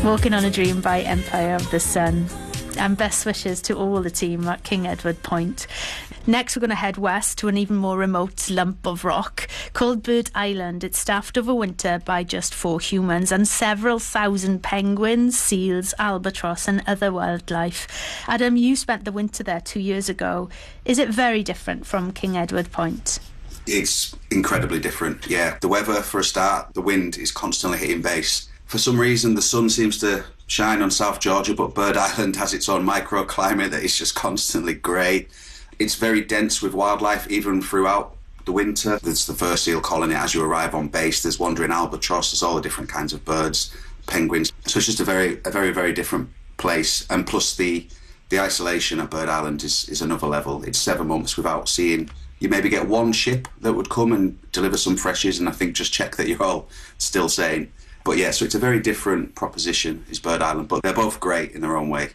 Walking on a Dream by Empire of the Sun. And best wishes to all the team at King Edward Point. Next, we're going to head west to an even more remote lump of rock called Bird Island. It's staffed over winter by just 4 humans and several thousand penguins, seals, albatross and other wildlife. Adam, you spent the winter there 2 years ago. Is it very different from King Edward Point? It's incredibly different, yeah. The weather, for a start, the wind is constantly hitting base. For some reason, the sun seems to shine on South Georgia, but Bird Island has its own microclimate that is just constantly grey. It's very dense with wildlife, even throughout the winter. There's the fur seal colony as you arrive on base. There's wandering albatross. There's all the different kinds of birds, penguins. So it's just a very, very different place. And plus the isolation at Bird Island is another level. It's 7 months without seeing. You maybe get one ship that would come and deliver some freshies, and I think just check that you're all still sane. But yeah, so it's a very different proposition, is Bird Island, but they're both great in their own way.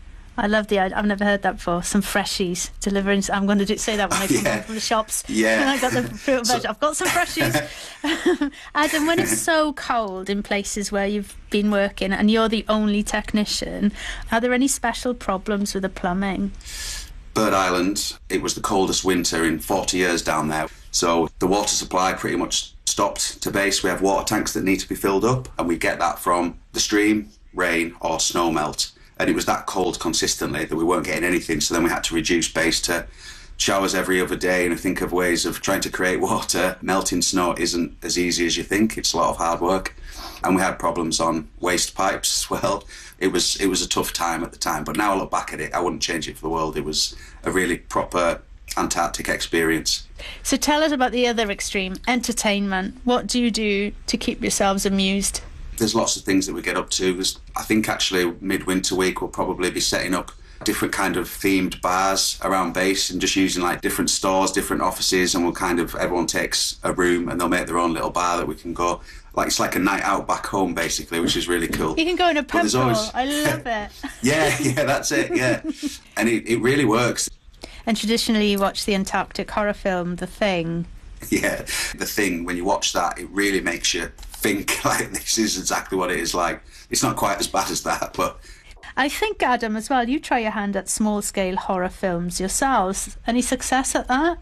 I love the idea. I've never heard that before. Some freshies delivering. I'm going to say that when I come home from the shops. Yeah. When I got the fruit and veg. I've got some freshies. Adam, when it's so cold in places where you've been working and you're the only technician, are there any special problems with the plumbing? Bird Island, it was the coldest winter in 40 years down there. So the water supply pretty much stopped to base. We have water tanks that need to be filled up, and we get that from the stream, rain or snow melt. And it was that cold consistently that we weren't getting anything, so then we had to reduce base to showers every other day and think of ways of trying to create water. Melting snow isn't as easy as you think. It's a lot of hard work. And we had problems on waste pipes as well. It was a tough time at the time, but now I look back at it, I wouldn't change it for the world. It was a really proper Antarctic experience. So tell us about the other extreme, entertainment. What do you do to keep yourselves amused? There's lots of things that we get up to. I think actually midwinter week we'll probably be setting up different kind of themed bars around base and just using like different stores, different offices, and everyone takes a room and they'll make their own little bar that we can go. Like it's like a night out back home basically, which is really cool. You can go in a pub crawl. I love it. yeah, that's it, yeah. And it really works. And traditionally you watch the Antarctic horror film, The Thing. Yeah, The Thing, when you watch that, it really makes you think like this is exactly what it is like. It's not quite as bad as that, but... I think, Adam, as well, you try your hand at small-scale horror films yourselves. Any success at that?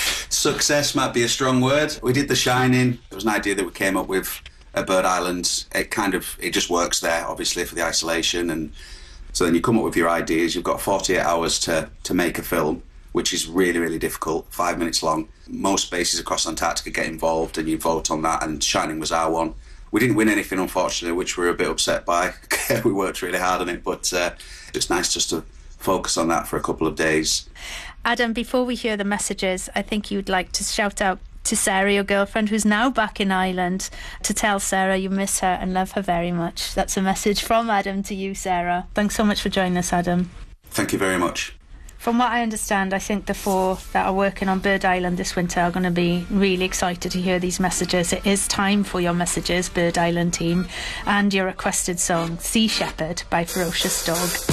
Success might be a strong word. We did The Shining. It was an idea that we came up with at Bird Island. It just works there, obviously, for the isolation. And so then you come up with your ideas. You've got 48 hours to make a film, which is really, really difficult, 5 minutes long. Most bases across Antarctica get involved and you vote on that, and Shining was our one. We didn't win anything, unfortunately, which we were a bit upset by. We worked really hard on it, but it's nice just to focus on that for a couple of days. Adam, before we hear the messages, I think you'd like to shout out to Sarah, your girlfriend, who's now back in Ireland, to tell Sarah you miss her and love her very much. That's a message from Adam to you, Sarah. Thanks so much for joining us, Adam. Thank you very much. From what I understand, I think the 4 that are working on Bird Island this winter are going to be really excited to hear these messages. It is time for your messages, Bird Island team, and your requested song, Sea Shepherd by Ferocious Dog.